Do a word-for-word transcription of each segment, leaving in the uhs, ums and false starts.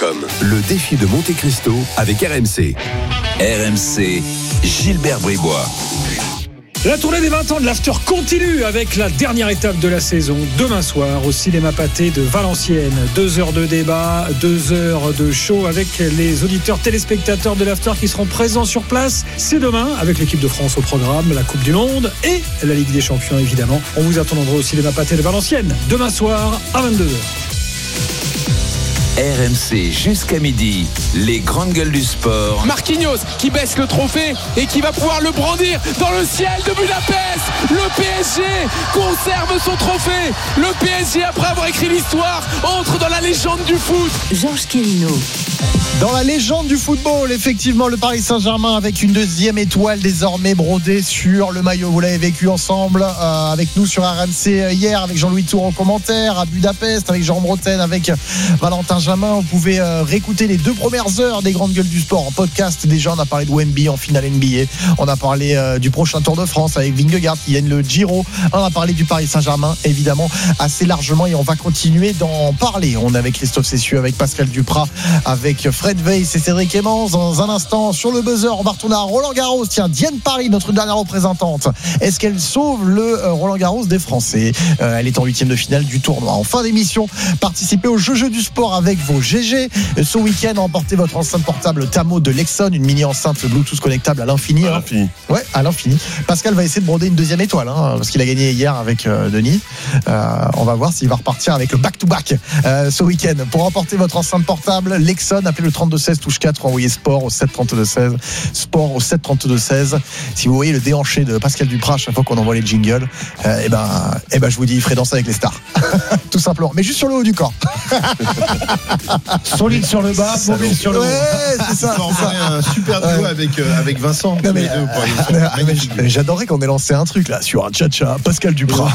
com. Le défi de Monte Cristo avec R M C. R M C, Gilbert Bribois. La tournée des vingt ans de l'After continue avec la dernière étape de la saison. Demain soir au Cinéma Pathé de Valenciennes. Deux heures de débat, deux heures de show avec les auditeurs téléspectateurs de l'After qui seront présents sur place. C'est demain avec l'équipe de France au programme, la Coupe du Monde et la Ligue des Champions évidemment. On vous attend nombreux au Cinéma Pathé de Valenciennes demain soir à vingt-deux heures. R M C jusqu'à midi, les grandes gueules du sport. Marquinhos qui baisse le trophée et qui va pouvoir le brandir dans le ciel de Budapest. Le P S G conserve son trophée. Le P S G, après avoir écrit l'histoire, entre dans la légende du foot. Georges Quérino. Dans la légende du football, effectivement, le Paris Saint-Germain avec une deuxième étoile désormais brodée sur le maillot. Vous l'avez vécu ensemble euh, avec nous sur R M C hier, avec Jean-Louis Tour en commentaire, à Budapest, avec Jean Bretagne, avec Valentin Jamin. Vous pouvez euh, réécouter les deux premières heures des grandes gueules du sport en podcast. Déjà, on a parlé de Wemby en finale N B A. On a parlé euh, du prochain Tour de France avec Vingegaard qui gagne le Giro. On a parlé du Paris Saint-Germain, évidemment, assez largement. Et on va continuer d'en parler. On est avec Christophe Cessieux, avec Pascal Duprat, avec Fred Weiss et Cédric Emmons. Dans un instant, sur le buzzer, on va retourner à Roland-Garros. Tiens, Diane Paris, notre dernière représentante. Est-ce qu'elle sauve le euh, Roland-Garros des Français? euh, Elle est en huitième de finale du tournoi. En fin d'émission, participez au jeu-jeu du sport avec vos G G. Ce week-end, emportez votre enceinte portable Tamo de Lexon, une mini enceinte Bluetooth connectable à l'infini. À hein. l'infini. Ouais, à l'infini. Pascal va essayer de broder une deuxième étoile, hein, parce qu'il a gagné hier avec euh, Denis. Euh, on va voir s'il va repartir avec le back-to-back euh, ce week-end. Pour emporter votre enceinte portable Lexon, appelez le trente-deux seize touche quatre, envoyez sport au sept trente-deux seize. Sport au sept trente-deux seize. Si vous voyez le déhanché de Pascal Duprat à chaque fois qu'on envoie les jingles, euh, et ben, et ben, je vous dis, il ferait danser avec les stars. Tout simplement. Mais juste sur le haut du corps. Solide sur le bas, mobile sur le haut. Ouais, c'est ça. On fait un super duo Ouais. avec, euh, avec Vincent. Non, mais, tous les deux, pour aller- euh, mais j- mais j'adorerais qu'on ait lancé un truc là sur un tcha-tcha, Pascal Duprat.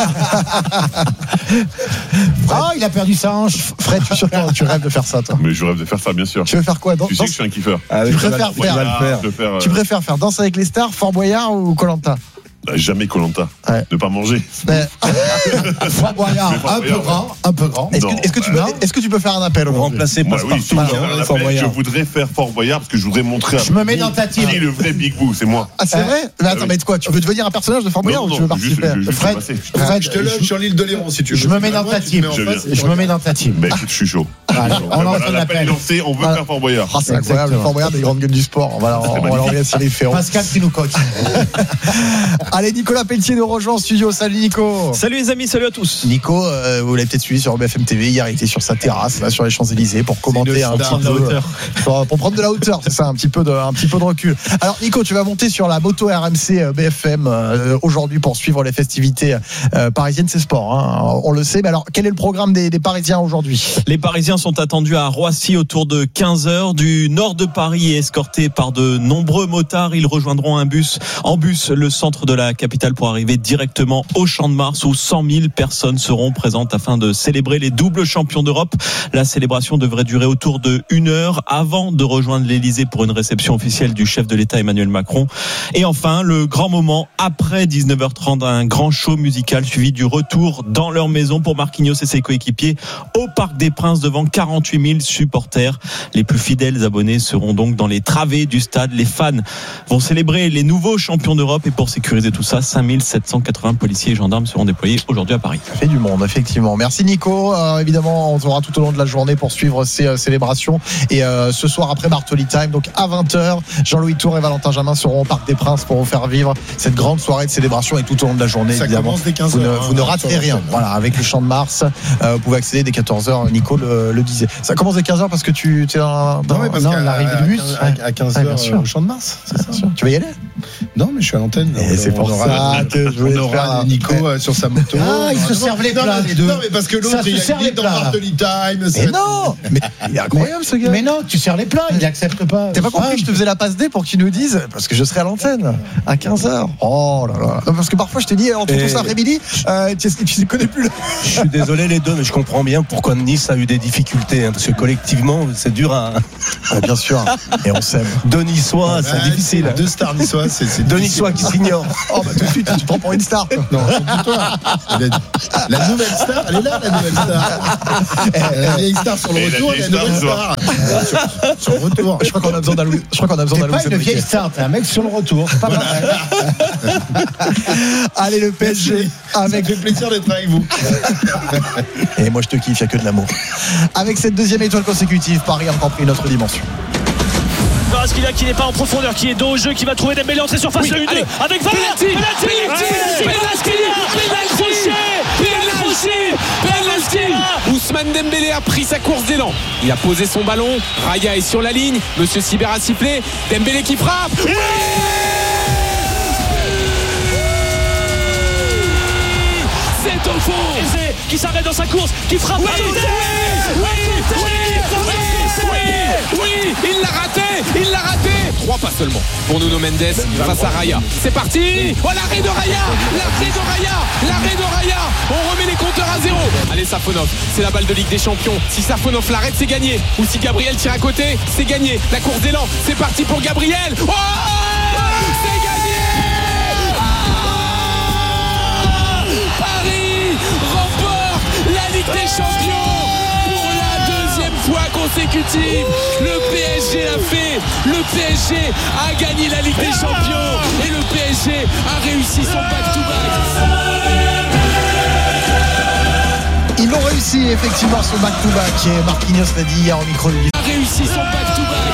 Ah, il a perdu sa hanche. Fred, tu, sûr que tu rêves de faire ça, toi? Mais je rêve de faire ça, bien sûr. Tu veux faire quoi dans, Tu sais dans- que je suis un kiffeur. Tu préfères Ouais, faire, là, je peux faire, euh, tu préfères faire Danse avec les stars, Fort Boyard ou Koh-Lanta? bah, jamais Koh-Lanta. Ouais. Ne pas manger. Fort Boyard, Mais Fort un peu Boyard, grand, un peu grand. Est-ce Non, que, est-ce que tu peux, bah, est-ce que tu peux faire un appel aujourd'hui? remplacer Moi, oui, si je, Voilà. veux faire un Fort appel, Boyard. je voudrais faire Fort Boyard parce que je voudrais montrer à Je me mets Big dans Boo ta team. qui est le vrai Big Boo, c'est moi. Ah, c'est vrai? Mais attends, oui. mais quoi? Tu veux devenir un personnage de Fort Boyard ou tu veux non, juste, participer? je, je, Fred, passer. Fred, je te lève je- sur l'île de Léron si tu veux. Je me mets dans Moi, ta tu te team. mets en Je face viens. et Je me mets dans ta team. Bah écoute, je suis chaud. Allez, on lance Voilà, un l'appel est appel. lancé, on veut Voilà. faire Fort Boyard. Ah, c'est incroyable, le Exactement. Fort Boyard des grandes gueules du sport. On va, on, on va magnifique. l'envoyer à Cyril Ferron. Pascal qui nous coach. Allez, Nicolas Pelletier nous rejoint en studio. Salut Nico. Salut les amis, salut à tous. Nico, euh, vous l'avez peut-être suivi sur B F M T V. Hier, il était sur sa terrasse, là, sur les Champs-Élysées, pour commenter un petit peu. Pour, pour prendre de la hauteur, c'est ça, un petit peu de, un petit peu de recul. Alors, Nico, tu vas monter sur la moto R M C euh, B F M euh, aujourd'hui pour suivre les festivités euh, parisiennes. C'est sport, hein, on le sait. Mais alors, quel est le programme des, des Parisiens aujourd'hui? Les Parisiens sont attendus à Roissy autour de quinze heures. Du nord de Paris et escortés par de nombreux motards. Ils rejoindront un bus, en bus le centre de la capitale pour arriver directement au Champ de Mars où cent mille personnes seront présentes afin de célébrer les doubles champions d'Europe. La célébration devrait durer autour de une heure avant de rejoindre l'Elysée pour une réception officielle du chef de l'État Emmanuel Macron. Et enfin, le grand moment après dix-neuf heures trente, un grand show musical suivi du retour dans leur maison pour Marquinhos et ses coéquipiers au Parc des Princes devant quarante-huit mille supporters. Les plus fidèles abonnés seront donc dans les travées du stade. Les fans vont célébrer les nouveaux champions d'Europe et pour sécuriser tout ça, cinq mille sept cent quatre-vingts policiers et gendarmes seront déployés aujourd'hui à Paris. Ça fait du monde, effectivement. Merci Nico. Euh, évidemment, on aura tout au long de la journée pour suivre ces euh, célébrations. Et euh, ce soir, après Bartoli Time, donc à vingt heures, Jean-Louis Tour et Valentin Jamin seront au Parc des Princes pour vous faire vivre cette grande soirée de célébration et tout au long de la journée, Ça évidemment. commence dès quinze Vous ne, heures, vous ne hein, raterez sur la rien. scène. Voilà, avec le Champ de Mars, euh, vous pouvez accéder dès quatorze heures. Nico le, le disait. Ça commence dès quinze heures parce que tu es dans, dans Non, mais parce non, qu'à l'arrivée à- du bus. à- à quinze Ouais, bien heures sûr. au Champ de Mars. C'est ça. Bien sûr. Tu vas y aller? Non, mais je suis à l'antenne. Et On- c'est pour on aura- ça que je voulais On te faire aura un- Nico euh, sur sa moto. Ah, ils se Non, servent les non, plats, mais- les deux. Non, mais parce que Ça l'autre, se il sert a dit les dans plats. Bartoli Time. Mais c'est- non! Mais il est incroyable ce gars. Mais non, tu sers les plats, il n'accepte pas. T'as pas compris que je te faisais la passe D pour que tu nous dises? Parce que je serai à l'antenne à quinze heures. Oh là là. Non, parce que parfois je te dis, entre Et- tout ça, Rémili, euh, tu, tu connais plus le. Je suis désolé les deux, mais je comprends bien pourquoi Nice a eu des difficultés, hein, parce que collectivement, c'est dur à... Ouais, bien sûr. Et on s'aime. Deux Niçois, c'est Ouais, difficile. c'est Deux stars niçoises, c'est c'est Deux difficile. Niçois qui s'ignorent. Oh bah tout de suite, tu te prends pour une star. toi. Non, toi. La, la nouvelle star, elle est là, la nouvelle star. La vieille star sur le Et la retour, vieille la star nouvelle ce soir. star. sur, sur le retour. Je crois qu'on a besoin d'un Louis. Je crois qu'on a besoin T'es d'un pas Louis une vieille Enrique. star, t'es un mec sur le retour. C'est pas mal. Allez, le P S G avec. Ça fait plaisir d'être avec vous. Et moi, je te kiffe, il n'y a que de l'amour. Avec cette deuxième étoile consécutive, Paris a encore pris une autre dimension. Kvaratskhelia qui n'est pas en profondeur, qui est dos au jeu, qui va trouver Dembélé entrée surface Oui, un deux allez. avec Valère. Penalty, penalty, penalty, penalty. Ousmane Dembélé a pris sa course d'élan. Il a posé son ballon. Raya est sur la ligne. Monsieur Sibert a sifflé. Dembélé qui frappe. Oui, c'est au fond. Qui s'arrête dans sa course, qui frappe. Oui, oui, oui, oui, oui, oui, il l'a raté, il l'a raté. Trois pas seulement pour Nuno Mendes face à Raya. C'est parti. Oh, l'arrêt de Raya, l'arrêt de Raya, l'arrêt de Raya. On remet les compteurs à zéro. Allez, Safonov, c'est la balle de Ligue des Champions. Si Safonov l'arrête, c'est gagné. Ou si Gabriel tire à côté, c'est gagné. La course d'élan, c'est parti pour Gabriel. Oh, c'est gagné. Ah, Paris remporte la Ligue des Champions. Fois consécutive, le P S G l'a fait, le P S G a gagné la Ligue des Champions et le P S G a réussi son back-to-back. Ils l'ont réussi, effectivement, son back-to-back. Et Marquinhos l'a dit hier au micro de A réussi son back-to-back.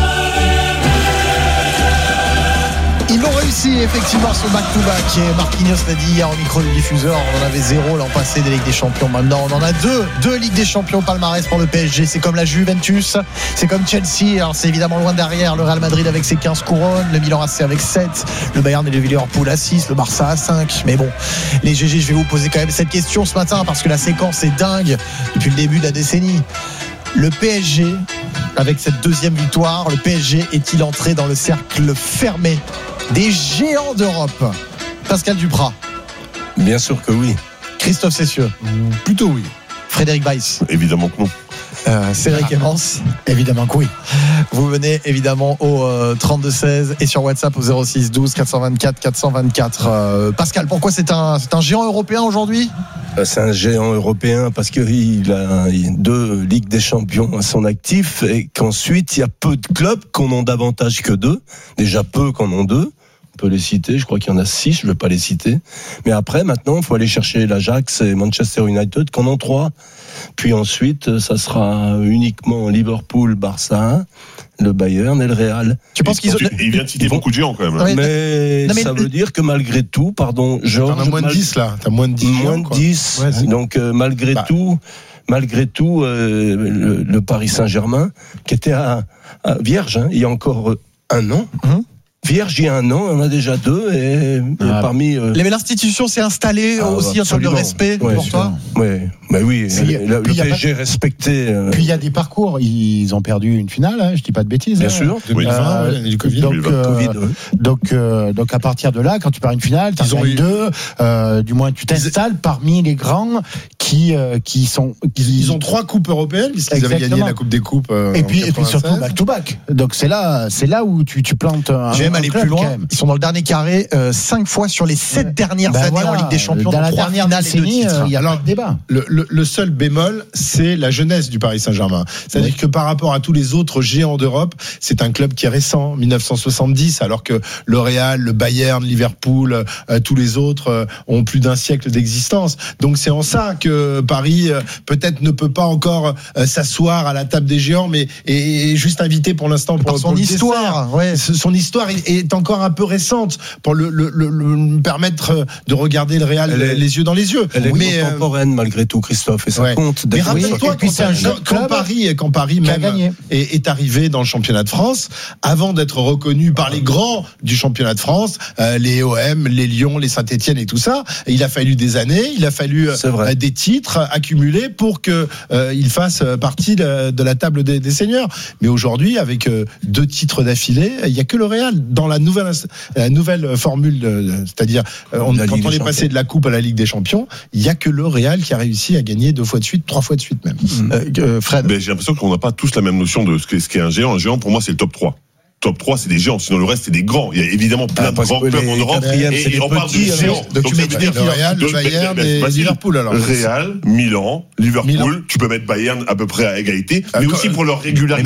Ils l'ont réussi, effectivement, son back-to-back. Et Marquinhos l'a dit hier au micro du diffuseur. On en avait zéro l'an passé des Ligues des Champions. Maintenant, on en a deux. Deux Ligues des Champions palmarès pour le P S G. C'est comme la Juventus, c'est comme Chelsea. Alors, c'est évidemment loin derrière le Real Madrid avec ses quinze couronnes, le Milan A C avec sept, le Bayern et le Liverpool à six, le Barça à cinq. Mais bon, les G G, je vais vous poser quand même cette question ce matin parce que la séquence est dingue depuis le début de la décennie. Le P S G, avec cette deuxième victoire, le P S G est-il entré dans le cercle fermé des géants d'Europe? Pascal Duprat. Bien sûr que oui. Christophe Cessieux. Plutôt oui. Frédéric Weiss. Évidemment que non. Euh, Cédric Evans. Évidemment que oui. Vous venez évidemment au euh, trente-deux seize et sur WhatsApp au zéro six douze quatre cent vingt-quatre quatre cent vingt-quatre. Euh, Pascal, pourquoi c'est un, c'est un géant européen aujourd'hui? C'est un géant européen parce qu'il a deux Ligues des Champions à son actif et qu'ensuite il y a peu de clubs qu'on en davantage que deux. Déjà peu qu'on en deux. On peut les citer, je crois qu'il y en a six, je ne vais pas les citer. Mais après, maintenant, il faut aller chercher l'Ajax et Manchester United qu'on en trois. Puis ensuite, ça sera uniquement Liverpool, Barça, le Bayern et le Real. Tu penses qu'ils ont... Il vient de citer beaucoup de géants quand même. Ouais, Mais, non, mais ça le- veut dire que malgré tout, pardon, Georges, T'en as moins de mal- dix là. T'as moins de dix. moins géants, de quoi. dix. Ouais, c'est- Donc euh, malgré Bah. tout, malgré tout, euh, le, le Paris Saint-Germain, qui était à, à vierge, hein, il y a encore euh, un an. Mhm. Vierge, il y a un an, on a déjà deux et, et Ah. parmi. euh, Mais l'institution s'est installée Ah, aussi en termes de absolument. respect Ouais, pour toi. Ouais, mais oui, Puis, le, le puis il y a P S G pas- respecté. euh, Puis il y a des parcours. Ils ont perdu une finale, hein, je dis pas de bêtises. bien hein. sûr. deux mille vingt, Euh, ouais, l'année du Covid. Donc, deux mille vingt, euh, Covid, ouais. donc, euh, donc à partir de là, quand tu perds une finale, tu Ils ont en gagnes eu- deux. Euh, du moins, tu t'installes parmi les grands qui euh, qui sont. Qui... Ils ont trois coupes européennes puisqu'ils avaient gagné Exactement. la Coupe des Coupes. euh, Et en puis, et puis surtout quatre-vingt-seize. back to back. Donc c'est là, c'est là où tu, tu plantes un. Je vais même un aller club, plus quand loin. même. Ils sont dans le dernier carré euh, cinq fois sur les sept Ouais. dernières Ben années voilà, en Ligue des Champions. dans dont la trois dernière finales et deux décennie, titres. il y a Alors, pas de débat. Le, le, le seul bémol, c'est la jeunesse du Paris Saint-Germain. C'est-à-dire Oui. que par rapport à tous les autres géants d'Europe, c'est un club qui est récent, dix-neuf cent soixante-dix, alors que le Real, le Bayern, Liverpool, euh, tous les autres euh, ont plus d'un siècle d'existence. Donc c'est en ça que Paris euh, peut-être ne peut pas encore euh, s'asseoir à la table des géants, mais est, est juste invité pour l'instant pour, Par son pour le histoire, dessert. ouais. Ce- Son histoire est, est encore un peu récente pour le, le, le, le permettre de regarder le Real Elle est- les yeux dans les yeux. Elle est mais euh, contemporaine malgré tout, Christophe, et ça ouais. compte. mais d'être- rappelle-toi et puis quand, c'est un jeune quand club Paris, quand Paris qui a même gagné. est, est arrivé dans le championnat de France, avant d'être reconnu par les grands du championnat de France, euh, les O M, les Lyon, les Saint-Etienne et tout ça, il a fallu des années, il a fallu C'est vrai. euh, des titres accumulés pour que euh, il fasse partie de, de la table des, des seigneurs. Mais aujourd'hui, avec euh, deux titres d'affilée, il y a que le Real dans la nouvelle la nouvelle formule, de, de- c'est-à-dire euh, on, La quand Ligue on des est passé Champions. de la Coupe à la Ligue des Champions, il y a que le Real qui a réussi à gagner deux fois de suite, trois fois de suite même. Euh, euh, Fred. Ben, j'ai l'impression qu'on n'a pas tous la même notion de ce qu'est, ce qu'est un géant. Un géant, pour moi, c'est le top trois. Top trois, c'est des géants. Sinon, le reste, c'est des grands. Il y a évidemment plein Ah, de parce grands que clubs les en Europe. quatrièmes, c'est Et, des et on parle de petits, géants. alors. Donc tu ça mets veut dire le Real, le de- Bayern ben, et facile. Liverpool alors. Real, Milan, Liverpool. Milan. Tu peux mettre Bayern à peu près à égalité. Ah, Mais quand- aussi pour leur régularité.